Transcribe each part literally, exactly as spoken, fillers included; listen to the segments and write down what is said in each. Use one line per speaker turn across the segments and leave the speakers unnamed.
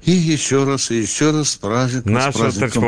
И еще раз, и еще раз праздник.
Наша,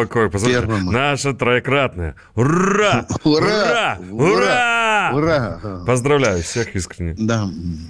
наша троекратная. Ура! Ура! Ура! Ура! Поздравляю всех искренне.
Да.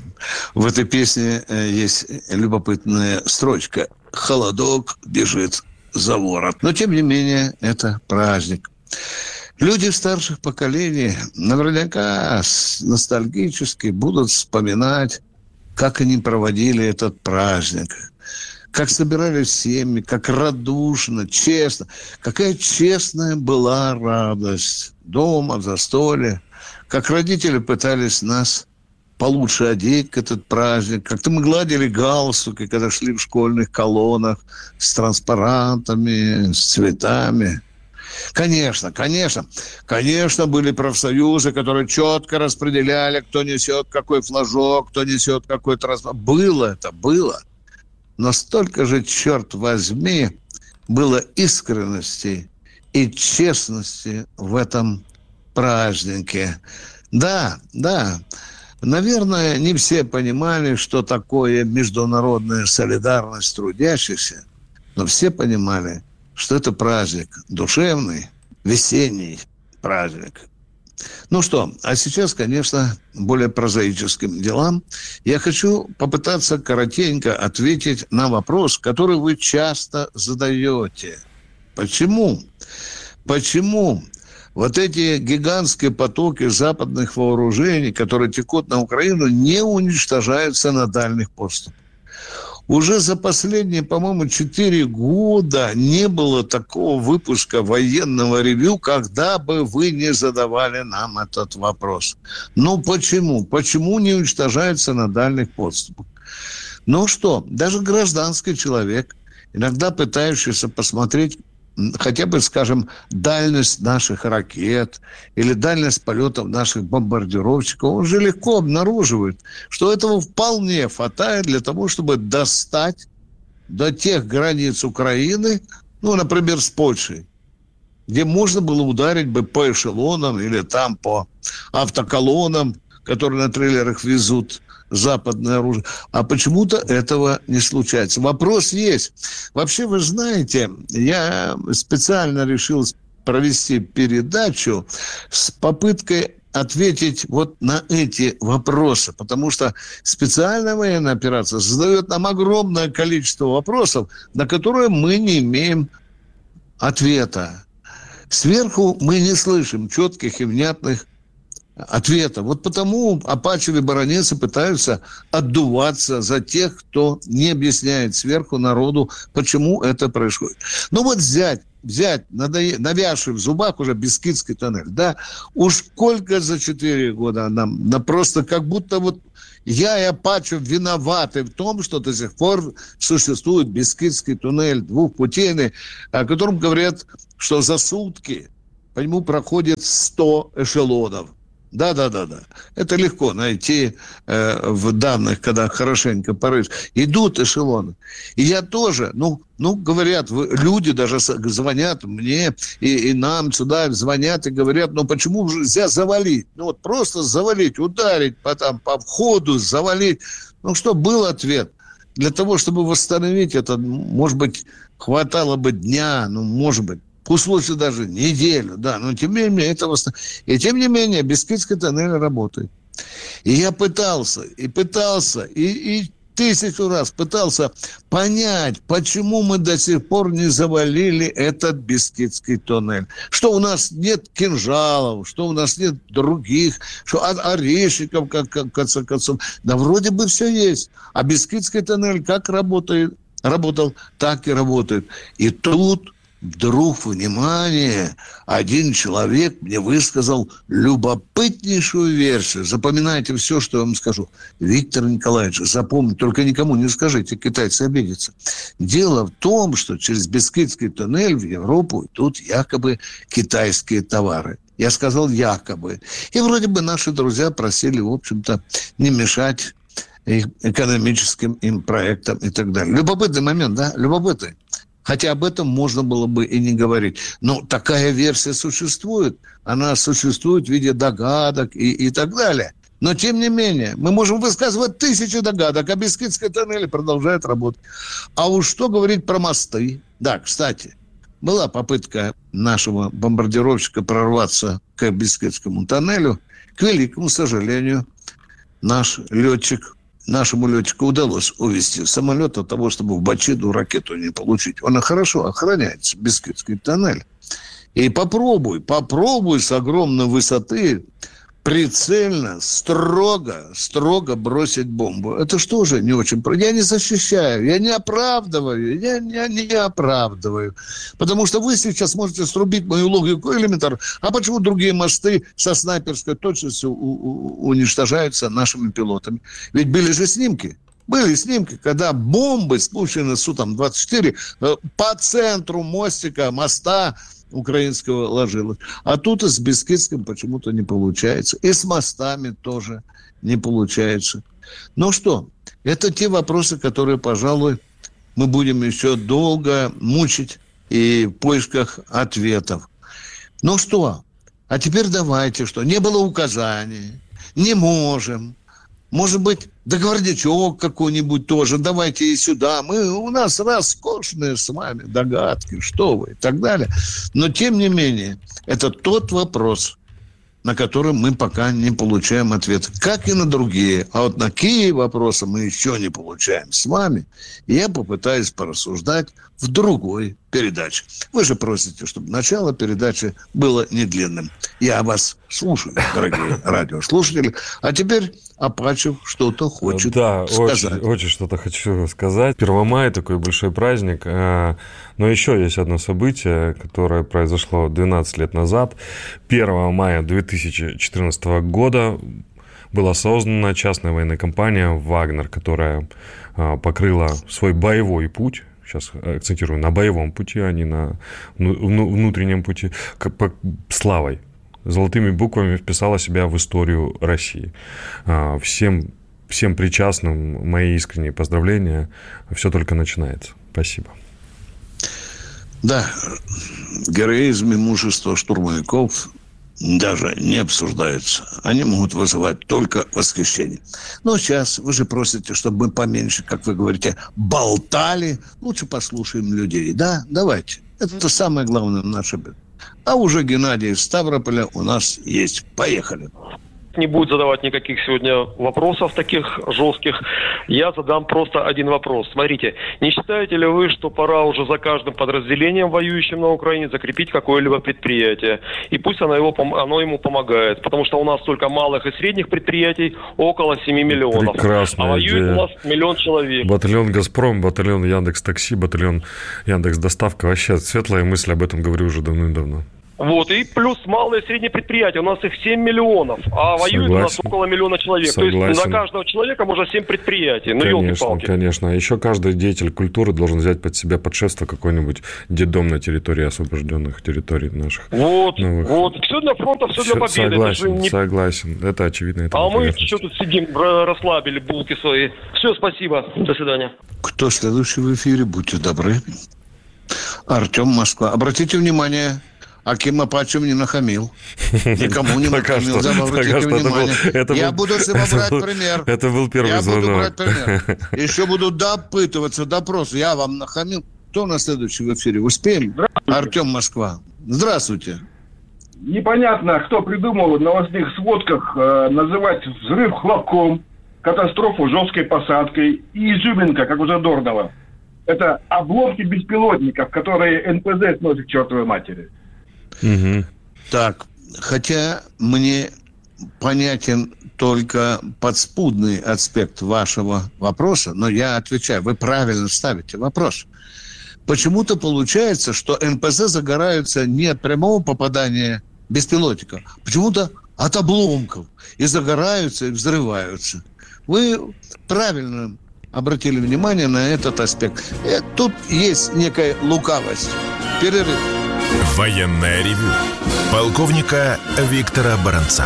В этой песне есть любопытная строчка. Холодок бежит за ворот. Но, тем не менее, это праздник. Люди старших поколений наверняка ностальгически будут вспоминать, как они проводили этот праздник. Как собирались семьи, как радушно, честно. Какая честная была радость дома, в застолье. Как родители пытались нас получше одеть к этот праздник. Как-то мы гладили галстуки, когда шли в школьных колоннах с транспарантами, с цветами. Конечно, конечно. Конечно, были профсоюзы, которые четко распределяли, кто несет какой флажок, кто несет какой транспарант. Было это, было. Но столько же, черт возьми, было искренности и честности в этом празднике. Да, да, наверное, не все понимали, что такое международная солидарность трудящихся, но все понимали, что это праздник душевный, весенний праздник. Ну что, а сейчас, конечно, более прозаическим делам. Я хочу попытаться коротенько ответить на вопрос, который вы часто задаете. Почему? Почему вот эти гигантские потоки западных вооружений, которые текут на Украину, не уничтожаются на дальних поступах? Уже за последние, по-моему, четыре года не было такого выпуска военного ревью, когда бы вы не задавали нам этот вопрос. Ну, почему? Почему не уничтожается на дальних подступах? Ну что, даже гражданский человек, иногда пытающийся посмотреть хотя бы, скажем, дальность наших ракет или дальность полетов наших бомбардировщиков, он же легко обнаруживает, что этого вполне хватает для того, чтобы достать до тех границ Украины, ну, например, с Польшей, где можно было ударить бы по эшелонам или там по автоколоннам, которые на трейлерах везут западное оружие. А почему-то этого не случается. Вопрос есть. Вообще, вы знаете, я специально решил провести передачу с попыткой ответить вот на эти вопросы, потому что специальная военная операция задает нам огромное количество вопросов, на которые мы не имеем ответа. Сверху мы не слышим четких и внятных ответа. Вот потому апачевы баронесы пытаются отдуваться за тех, кто не объясняет сверху народу, почему это происходит. Ну вот взять, взять, надо, навязший в зубах уже Бескидский тоннель, да, уж сколько за четыре года нам, на просто как будто вот я и Апачев виноваты в том, что до сих пор существует Бескидский туннель двухпутейный, о котором говорят, что за сутки по нему проходит сто эшелонов. Да-да-да-да. Это легко найти э, в данных, когда хорошенько порыть. Идут эшелоны. И я тоже, ну, ну говорят, люди даже звонят мне и, и нам сюда звонят и говорят, ну, почему нельзя завалить? Ну, вот просто завалить, ударить по, там, по входу, завалить. Ну, что, был ответ. Для того, чтобы восстановить это, может быть, хватало бы дня, ну, может быть, пусть лучше даже неделю, да, но тем не менее это восстанов... И тем не менее Бескидский тоннель работает. И я пытался, и пытался, и, и тысячу раз пытался понять, почему мы до сих пор не завалили этот Бескидский тоннель. Что у нас нет кинжалов, что у нас нет других, что орешников, как, как в конце концов. Да вроде бы все есть. А Бескидский тоннель как работает, работал, так и работает. И тут вдруг, внимание, один человек мне высказал любопытнейшую версию. Запоминайте все, что я вам скажу. Виктор Николаевич, запомните, только никому не скажите, китайцы обидятся. Дело в том, что через Бескидский туннель в Европу идут якобы китайские товары. Я сказал якобы. И вроде бы наши друзья просили, в общем-то, не мешать их экономическим им проектам и так далее. Любопытный момент, да? Любопытный. Хотя об этом можно было бы и не говорить. Но такая версия существует. Она существует в виде догадок и, и так далее. Но, тем не менее, мы можем высказывать тысячи догадок, а Бескидский тоннель продолжает работать. А уж что говорить про мосты? Да, кстати, была попытка нашего бомбардировщика прорваться к Бескидскому тоннелю. К великому сожалению, наш летчик, нашему летчику удалось увести самолет от того, чтобы в Бачиду ракету не получить. Он хорошо охраняется, Бескидский тоннель. И попробуй, попробуй с огромной высоты прицельно, строго, строго бросить бомбу. Это что же не очень... Я не защищаю, я не оправдываю, я не, не оправдываю. Потому что вы сейчас можете срубить мою логику элементарно. А почему другие мосты со снайперской точностью у- у- уничтожаются нашими пилотами? Ведь были же снимки. Были снимки, когда бомбы, спущенные Су двадцать четыре, по центру мостика, моста украинского ложилось. А тут и с Бескидским почему-то не получается. И с мостами тоже не получается. Ну что, это те вопросы, которые, пожалуй, мы будем еще долго мучить и в поисках ответов. Ну что, а теперь давайте, что не было указаний, не можем. Может быть, договорничок какой-нибудь тоже. Давайте и сюда. Мы, у нас роскошные с вами догадки, что вы, и так далее. Но, тем не менее, это тот вопрос, на который мы пока не получаем ответа. Как и на другие. А вот на какие вопросы мы еще не получаем с вами, я попытаюсь порассуждать в другой передаче. Вы же просите, чтобы начало передачи было не длинным. Я вас слушаю, дорогие радиослушатели. А теперь Апачев что-то хочет
да,
сказать.
Очень, очень что-то хочу сказать. первого мая такой большой праздник. Но еще есть одно событие, которое произошло двенадцать лет назад. первого мая две тысячи четырнадцатого года была создана частная военная компания «Вагнер», которая покрыла свой боевой путь. Сейчас акцентирую на боевом пути, а не на внутреннем пути. Славой. Золотыми буквами вписала себя в историю России. Всем, всем причастным мои искренние поздравления. Все только начинается. Спасибо.
Да, героизм и мужество штурмовиков даже не обсуждаются. Они могут вызывать только восхищение. Но сейчас вы же просите, чтобы мы поменьше, как вы говорите, болтали. Лучше послушаем людей. Да, давайте. Это самое главное в нашей беде. А уже Геннадий из Ставрополя у нас есть. Поехали.
Не будет задавать никаких сегодня вопросов таких жестких. Я задам просто один вопрос. Смотрите, не считаете ли вы, что пора уже за каждым подразделением, воюющим на Украине, закрепить какое-либо предприятие? И пусть оно, его, оно ему помогает. Потому что у нас только малых и средних предприятий около семь миллионов.
Прекрасная
а воюет
идея.
У нас миллион человек.
Батальон «Газпром», батальон «Яндекс.Такси», батальон «Яндекс.Доставка». Вообще светлая мысль, об этом говорю уже давным-давно.
Вот, и плюс малые и средние предприятия. У нас их семь миллионов, а воюет у нас около миллиона человек.
Согласен.
То есть на каждого человека можно семь предприятий. Ну,
конечно,
елки-палки.
конечно. А еще каждый деятель культуры должен взять под себя под шефство какой-нибудь детдом на территории освобожденных территорий наших.
Вот,
новых.
вот. Все для фронта, все, все для победы.
Согласен,
это не...
согласен. Это очевидно. Это
а мы что тут сидим, расслабили булки свои. Все, спасибо. До свидания.
Кто следующий в эфире? Будьте добры. Артем, Москва. Обратите внимание... Аким Апачев не нахамил. Никому не нахамил. Обратите внимание. Я буду с него брать пример.
Это был первый звонок.
Я буду брать пример. Еще буду допытываться, допрос. Я вам нахамил. Кто у нас следующий в эфире? Успеем? Артем, Москва. Здравствуйте.
Непонятно, кто придумал в новостных сводках э, называть взрыв хлопком, катастрофу жесткой посадкой и изюминка, как у Задорнова. Это обломки беспилотников, которые эн пэ зэ сносит к чертовой матери.
Угу. Так, хотя мне понятен только подспудный аспект вашего вопроса, но я отвечаю, вы правильно ставите вопрос. Почему-то получается, что эн пэ зэ загораются не от прямого попадания беспилотников, почему-то от обломков. И загораются, и взрываются. Вы правильно обратили внимание на этот аспект. И тут есть некая лукавость. Перерыв.
Военное ревю полковника Виктора Баранца.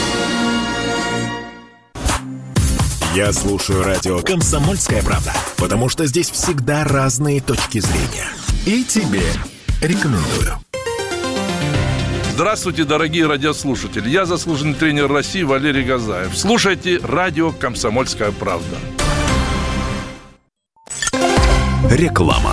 Я слушаю радио «Комсомольская правда», потому что здесь всегда разные точки зрения. И тебе рекомендую.
Здравствуйте, дорогие радиослушатели. Я заслуженный тренер России Валерий Газаев. Слушайте радио «Комсомольская правда».
Реклама.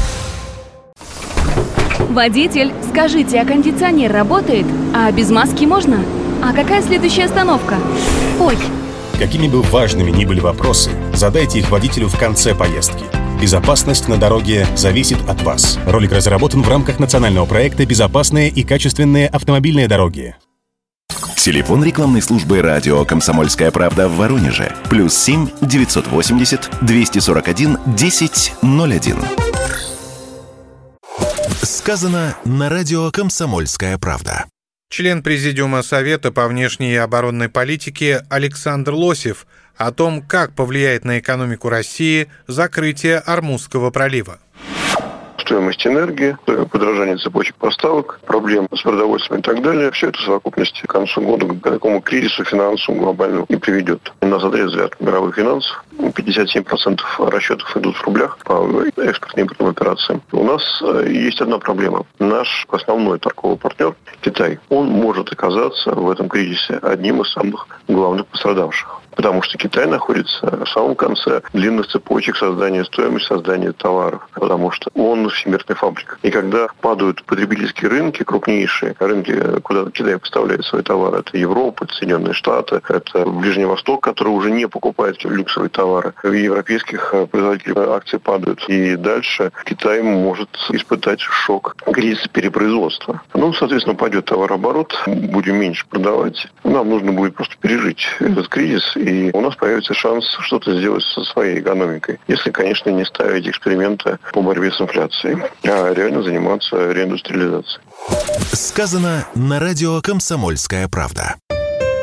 Водитель, скажите, а кондиционер работает? А без маски можно? А какая следующая остановка? Ой.
Какими бы важными ни были вопросы, задайте их водителю в конце поездки. Безопасность на дороге зависит от вас. Ролик разработан в рамках национального проекта «Безопасные и качественные автомобильные дороги».
Телефон рекламной службы радио «Комсомольская правда» в Воронеже. Плюс семь девятьсот восемьдесят двести сорок один десять ноль один. Сказано на радио «Комсомольская правда».
Член Президиума Совета по внешней и оборонной политике Александр Лосев о том, как повлияет на экономику России закрытие Ормузского пролива.
Стоимость энергии, подорожание цепочек поставок, проблемы с продовольствием и так далее. Все это в совокупности к концу года к такому кризису финансовому глобальному не приведет. Нас отрезали от мировых финансов. пятьдесят семь процентов расчетов идут в рублях по экспортно-импортным операциям. У нас есть одна проблема. Наш основной торговый партнер, Китай, он может оказаться в этом кризисе одним из самых главных пострадавших. Потому что Китай находится в самом конце длинных цепочек создания стоимости, создания товаров. Потому что он всемирная фабрика. И когда падают потребительские рынки, крупнейшие рынки, куда Китай поставляет свои товары, это Европа, это Соединенные Штаты, это Ближний Восток, который уже не покупает люксовые товары. У европейских производителей акции падают. И дальше Китай может испытать шок кризиса перепроизводства. Ну, соответственно, пойдет товарооборот, будем меньше продавать. Нам нужно будет просто пережить этот кризис, и у нас появится шанс что-то сделать со своей экономикой. Если, конечно, не ставить эксперименты по борьбе с инфляцией, а реально заниматься реиндустриализацией.
Сказано на радио «Комсомольская правда».